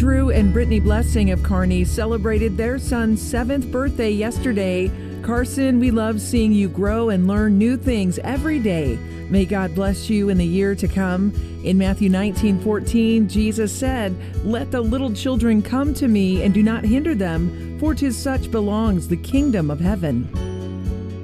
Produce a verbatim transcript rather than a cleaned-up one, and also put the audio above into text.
Drew and Brittany Blessing of Kearney celebrated their son's seventh birthday yesterday. Carson, we love seeing you grow and learn new things every day. May God bless you in the year to come. In Matthew nineteen fourteen, Jesus said, "Let the little children come to me and do not hinder them, for to such belongs the kingdom of heaven."